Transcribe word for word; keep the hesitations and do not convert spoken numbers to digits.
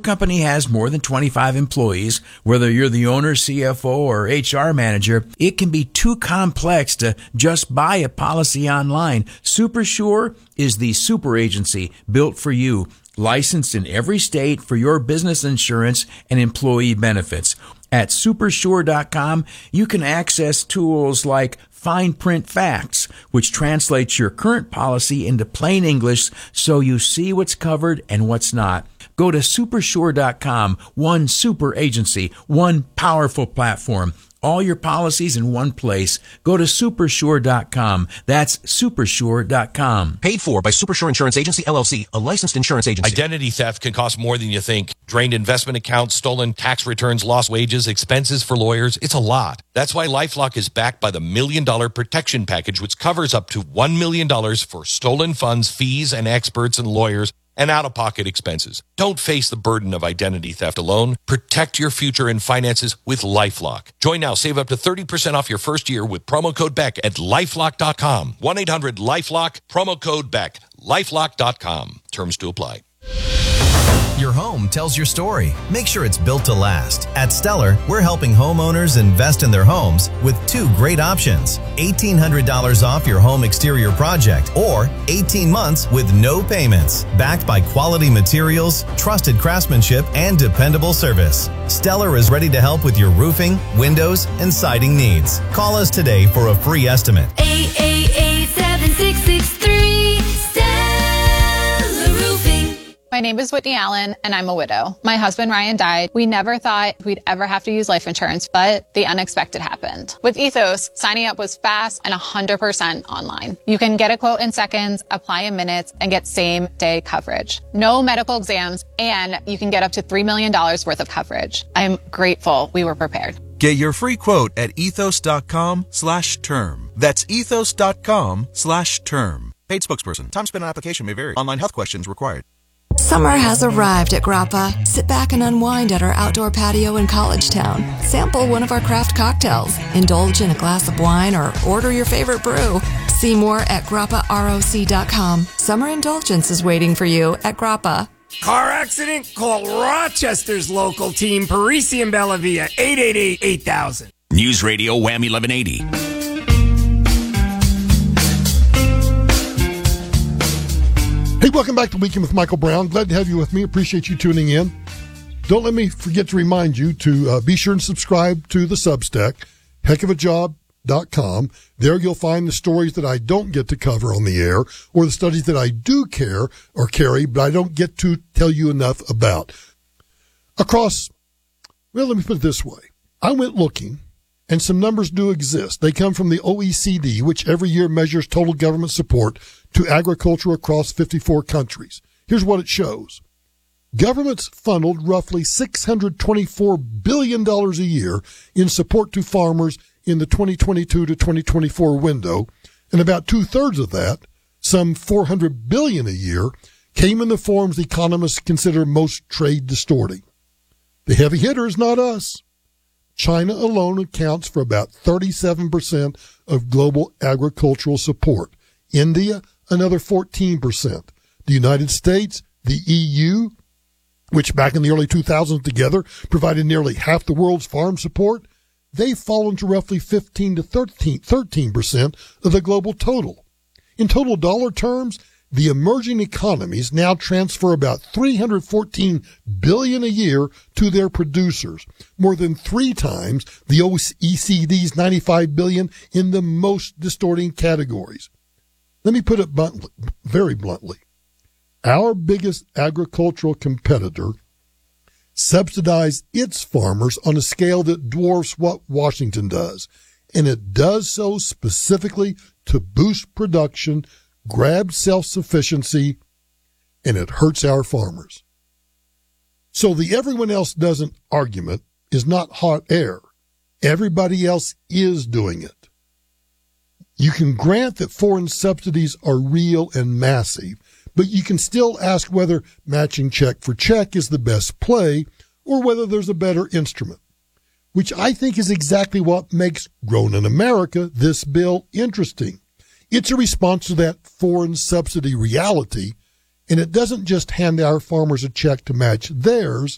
company has more than twenty-five employees, whether you're the owner, C F O, or H R manager, it can be too complex to just buy a policy online. SuperSure is the super agency built for you, licensed in every state for your business insurance and employee benefits. At supersure dot com, you can access tools like Fine Print Facts, which translates your current policy into plain English so you see what's covered and what's not. Go to supersure dot com, one super agency, one powerful platform. All your policies in one place. Go to supersure dot com. That's supersure dot com. Paid for by Supersure Insurance Agency, L L C, a licensed insurance agency. Identity theft can cost more than you think. Drained investment accounts, stolen tax returns, lost wages, expenses for lawyers. It's a lot. That's why LifeLock is backed by the Million Dollar Protection Package, which covers up to one million dollars for stolen funds, fees, and experts and lawyers, and out-of-pocket expenses. Don't face the burden of identity theft alone. Protect your future and finances with LifeLock. Join now. Save up to thirty percent off your first year with promo code Beck at lifelock dot com. one eight hundred lifelock, promo code Beck. lifelock dot com. Terms to apply. Your home tells your story. Make sure it's built to last. At Stellar, we're helping homeowners invest in their homes with two great options. eighteen hundred dollars off your home exterior project or eighteen months with no payments. Backed by quality materials, trusted craftsmanship, and dependable service. Stellar is ready to help with your roofing, windows, and siding needs. Call us today for a free estimate. eight eight eight, seven six six three, Stellar Roofing. My name is Whitney Allen, and I'm a widow. My husband, Ryan, died. We never thought we'd ever have to use life insurance, but the unexpected happened. With Ethos, signing up was fast and one hundred percent online. You can get a quote in seconds, apply in minutes, and get same-day coverage. No medical exams, and you can get up to three million dollars worth of coverage. I'm grateful we were prepared. Get your free quote at ethos.com slash term. That's ethos.com slash term. Paid spokesperson. Time spent on application may vary. Online health questions required. Summer has arrived at Grappa. Sit back and unwind at our outdoor patio in College Town. Sample one of our craft cocktails. Indulge in a glass of wine or order your favorite brew. See more at grappa roc dot com. Summer indulgence is waiting for you at Grappa. Car accident? Call Rochester's local team, Parisi and Bellavia, eight eight eight, eight thousand. News Radio Wham eleven eighty. Hey, welcome back to Weekend with Michael Brown. Glad to have you with me. Appreciate you tuning in. Don't let me forget to remind you to uh, be sure and subscribe to the Substack, heck of a job dot com. There you'll find the stories that I don't get to cover on the air or the studies that I do care or carry, but I don't get to tell you enough about. Across, well, let me put it this way. I went looking, and some numbers do exist. They come from the O E C D, which every year measures total government support to agriculture across fifty-four countries. Here's what it shows. Governments funneled roughly six hundred twenty-four billion dollars a year in support to farmers in the twenty twenty-two to twenty twenty-four window, and about two-thirds of that, some four hundred billion dollars a year, came in the forms economists consider most trade distorting. The heavy hitter is not us. China alone accounts for about thirty-seven percent of global agricultural support. India, another fourteen percent. The United States, the E U, which back in the early two thousands together provided nearly half the world's farm support, they've fallen to roughly fifteen to thirteen percent of the global total. In total dollar terms, the emerging economies now transfer about three hundred fourteen billion dollars a year to their producers, more than three times the O E C D's ninety-five billion dollars in the most distorting categories. Let me put it bluntly, very bluntly. Our biggest agricultural competitor subsidizes its farmers on a scale that dwarfs what Washington does, and it does so specifically to boost production, grab self-sufficiency, and it hurts our farmers. So the everyone else doesn't argument is not hot air. Everybody else is doing it. You can grant that foreign subsidies are real and massive, but you can still ask whether matching check for check is the best play or whether there's a better instrument, which I think is exactly what makes Grown in America, this bill, interesting. It's a response to that foreign subsidy reality, and it doesn't just hand our farmers a check to match theirs.